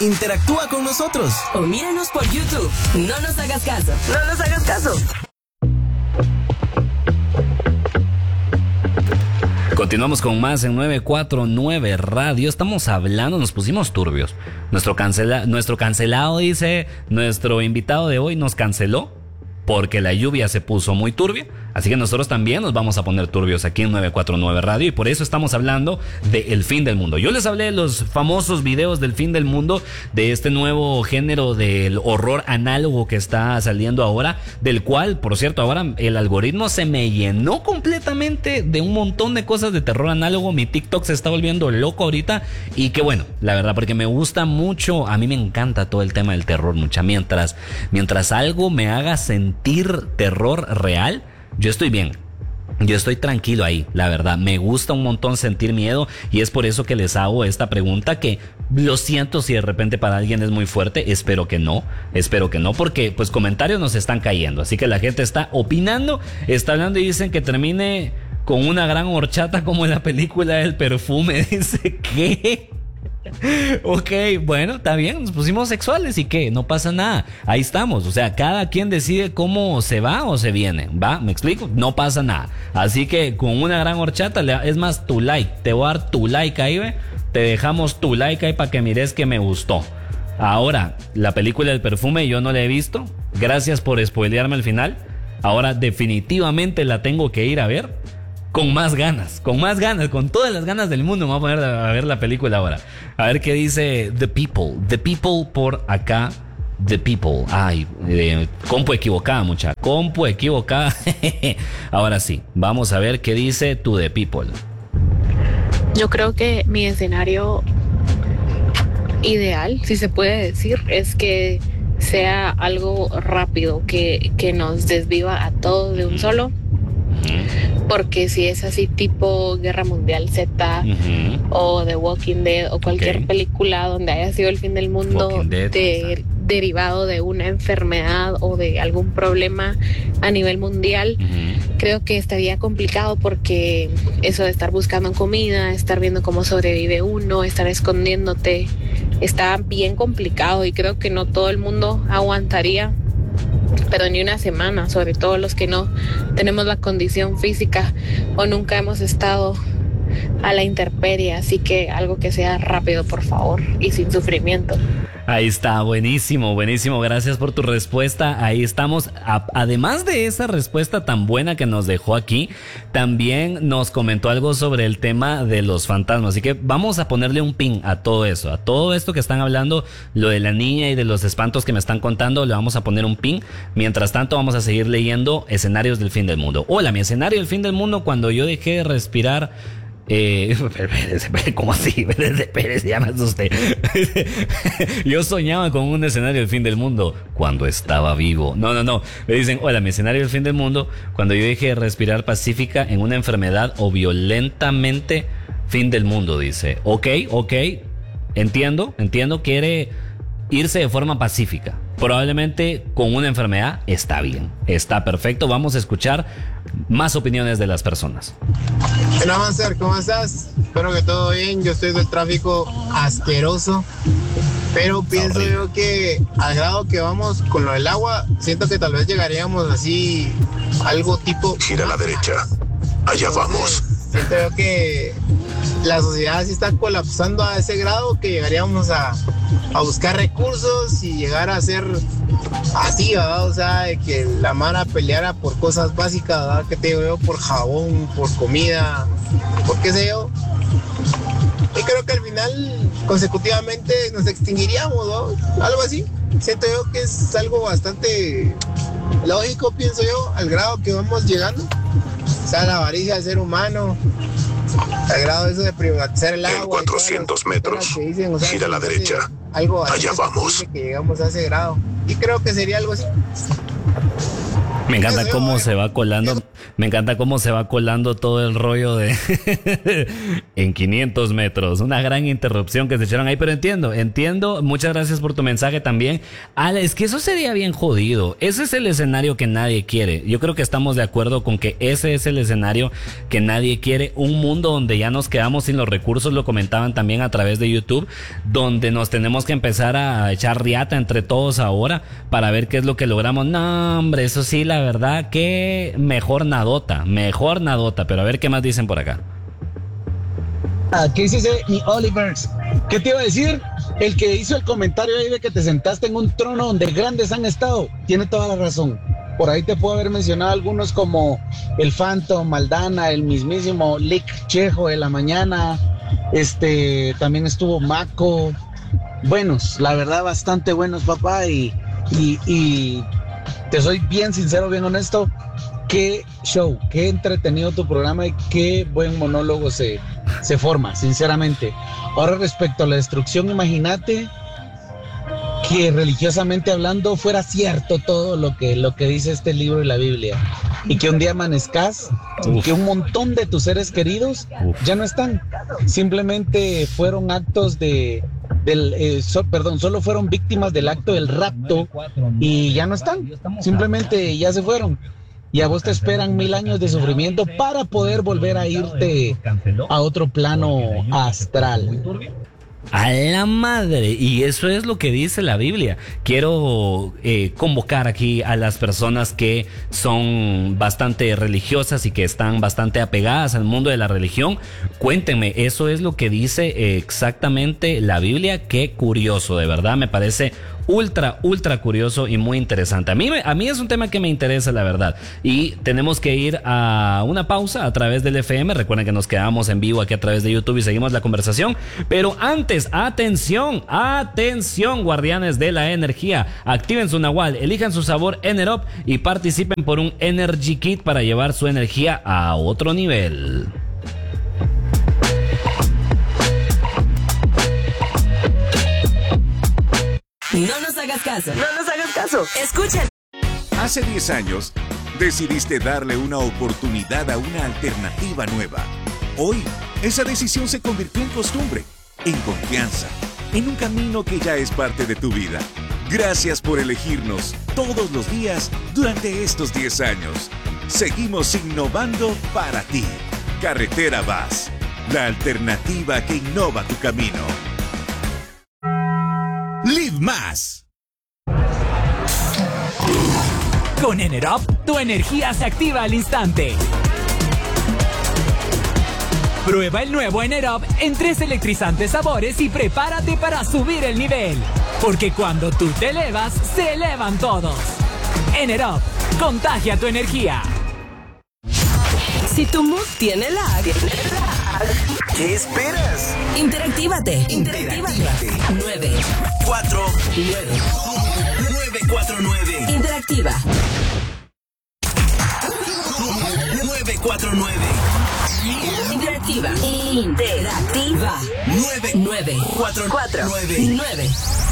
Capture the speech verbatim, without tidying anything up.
interactúa con nosotros. O míranos por YouTube. No nos hagas caso. No nos hagas caso. Continuamos con más en nueve cuatro nueve Radio. Estamos hablando, nos pusimos turbios. Nuestro, cancela, nuestro cancelado dice, nuestro invitado de hoy nos canceló porque la lluvia se puso muy turbia. Así que nosotros también nos vamos a poner turbios aquí en nueve cuatro nueve Radio y por eso estamos hablando de El Fin del Mundo. Yo les hablé de los famosos videos del fin del mundo, de este nuevo género del horror análogo que está saliendo ahora, del cual, por cierto, ahora el algoritmo se me llenó completamente de un montón de cosas de terror análogo. Mi TikTok se está volviendo loco ahorita y qué bueno, la verdad, porque me gusta mucho, a mí me encanta todo el tema del terror, mucha. Mientras, mientras algo me haga sentir terror real, yo estoy bien, yo estoy tranquilo ahí, la verdad, me gusta un montón sentir miedo y es por eso que les hago esta pregunta que lo siento si de repente para alguien es muy fuerte, espero que no, espero que no, porque pues comentarios nos están cayendo, así que la gente está opinando, está hablando y dicen que termine con una gran horchata como en la película del perfume, dice, ¿qué? Ok, bueno, está bien, nos pusimos sexuales y qué, no pasa nada, ahí estamos, o sea, cada quien decide cómo se va o se viene, ¿va? ¿Me explico? No pasa nada, así que con una gran horchata, es más, tu like, te voy a dar tu like ahí, ¿ve? Te dejamos tu like ahí para que mires que me gustó. Ahora, la película del perfume yo no la he visto, gracias por spoilearme el final, ahora definitivamente la tengo que ir a ver. Con más ganas, con más ganas, con todas las ganas del mundo me voy a poner a ver la película ahora. A ver qué dice The People. The People por acá. The People. Ay, eh, compu equivocada, mucha. Compu equivocada. Ahora sí, vamos a ver qué dice To The People. Yo creo que mi escenario ideal, si se puede decir, es que sea algo rápido, que, que nos desviva a todos de un solo. Porque si es así tipo Guerra Mundial Z uh-huh. o The Walking Dead o cualquier okay. película donde haya sido el fin del mundo Dead, de, derivado de una enfermedad o de algún problema a nivel mundial, uh-huh. creo que estaría complicado porque eso de estar buscando comida, estar viendo cómo sobrevive uno, estar escondiéndote, está bien complicado y creo que no todo el mundo aguantaría, pero ni una semana, sobre todo los que no tenemos la condición física o nunca hemos estado a la intemperie, así que algo que sea rápido, por favor, y sin sufrimiento. Ahí está, buenísimo, buenísimo, gracias por tu respuesta, ahí estamos. A- además de esa respuesta tan buena que nos dejó aquí, también nos comentó algo sobre el tema de los fantasmas, así que vamos a ponerle un pin a todo eso, a todo esto que están hablando, lo de la niña y de los espantos que me están contando, le vamos a poner un pin. Mientras tanto vamos a seguir leyendo escenarios del fin del mundo. Hola, mi escenario del fin del mundo cuando yo dejé de respirar. Eh, ¿Cómo así? Espérese, ya me asusté. Yo soñaba con un escenario del fin del mundo cuando estaba vivo. No, no, no. Me dicen, hola, mi escenario del fin del mundo cuando yo dejé de respirar pacífica en una enfermedad o violentamente fin del mundo, dice. Ok, ok. Entiendo, entiendo. Quiere irse de forma pacífica. Probablemente con una enfermedad está bien. Está perfecto. Vamos a escuchar más opiniones de las personas. Hola, Mancer, ¿cómo estás? Espero que todo bien. Yo estoy del tráfico asqueroso, pero pienso Sorry. yo que al grado que vamos con lo del agua, siento que tal vez llegaríamos así, algo tipo... Gira a la derecha, allá Entonces, vamos. Siento yo que la sociedad sí está colapsando a ese grado que llegaríamos a, a buscar recursos y llegar a ser así, ¿verdad? O sea, de que la mara peleara por cosas básicas, ¿verdad? Que te digo yo, por jabón, por comida, por qué sé yo. Y creo que al final, consecutivamente, nos extinguiríamos, ¿no? Algo así. Siento yo que es algo bastante lógico, pienso yo, al grado que vamos llegando. O sea, la avaricia del ser humano, al grado de eso de privatizar el agua. En cuatrocientos metros, dicen, o sea, gira a la derecha, algo allá vamos. Que llegamos a ese grado. Y creo que sería algo así. Me encanta cómo se va colando, me encanta cómo se va colando todo el rollo de en quinientos metros. Una gran interrupción que se echaron ahí, pero entiendo, entiendo. Muchas gracias por tu mensaje también. Al, es que eso sería bien jodido. Ese es el escenario que nadie quiere. Yo creo que estamos de acuerdo con que ese es el escenario que nadie quiere. Un mundo donde ya nos quedamos sin los recursos, lo comentaban también a través de YouTube, donde nos tenemos que empezar a echar riata entre todos ahora para ver qué es lo que logramos. No, hombre, eso sí, la verdad que mejor nadota, mejor nadota, pero a ver qué más dicen por acá. ¿Qué dice ese mi Olivers? ¿Qué te iba a decir? El que hizo el comentario ahí de que te sentaste en un trono donde grandes han estado, tiene toda la razón. Por ahí te puedo haber mencionado algunos como el Phantom, Maldana, el mismísimo Lick Chejo de la mañana, este, también estuvo Mako. Buenos, la verdad bastante buenos, papá, y, y, y te soy bien sincero, bien honesto, qué show, qué entretenido tu programa y qué buen monólogo se, se forma, sinceramente. Ahora respecto a la destrucción, imagínate que religiosamente hablando fuera cierto todo lo que, lo que dice este libro y la Biblia, y que un día amanezcas y que un montón de tus seres queridos Uf. ya no están, simplemente fueron actos de del eh, so, perdón, solo fueron víctimas del acto del rapto y ya no están, simplemente ya se fueron. Y a vos te esperan mil años de sufrimiento para poder volver a irte a otro plano astral. A la madre, y eso es lo que dice la Biblia. Quiero eh, convocar aquí a las personas que son bastante religiosas y que están bastante apegadas al mundo de la religión. Cuéntenme, eso es lo que dice eh, exactamente la Biblia. Qué curioso, de verdad, me parece ultra, ultra curioso y muy interesante. A mí, a mí es un tema que me interesa, la verdad. Y tenemos que ir a una pausa a través del F M. Recuerden que nos quedamos en vivo aquí a través de YouTube y seguimos la conversación. Pero antes, atención, atención, guardianes de la energía. Activen su Nahual, elijan su sabor Enerop y participen por un Energy Kit para llevar su energía a otro nivel. No nos hagas caso. No nos hagas caso. Escucha. Hace diez años, decidiste darle una oportunidad a una alternativa nueva. Hoy, esa decisión se convirtió en costumbre, en confianza, en un camino que ya es parte de tu vida. Gracias por elegirnos todos los días durante estos diez años. Seguimos innovando para ti. Carretera Vaz, la alternativa que innova tu camino. Live más. Con Enerop, tu energía se activa al instante. Prueba el nuevo Enerop en tres electrizantes sabores y prepárate para subir el nivel. Porque cuando tú te elevas, se elevan todos. Enerop, contagia tu energía. Si tu mood tiene lag, ¿qué esperas? Interactívate. Interactívate. nueve cuatro nueve nueve cuatro nueve. Interactiva. nueve cuatro nueve. Interactiva. Interactiva. nueve nueve cuatro cuatro nueve. nueve.